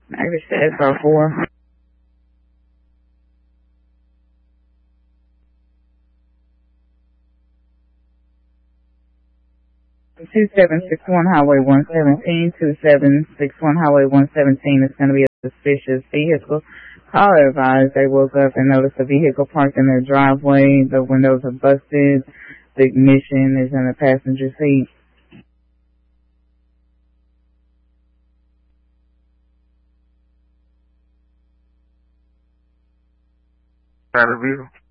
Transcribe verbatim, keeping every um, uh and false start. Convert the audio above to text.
Maybe it's S R four. two seven six one Highway one seventeen, two seven six one Highway one seventeen is going to be a suspicious vehicle. Caller advised they woke up and noticed a vehicle parked in their driveway. The windows are busted. The ignition is in the passenger seat. Private vehicle.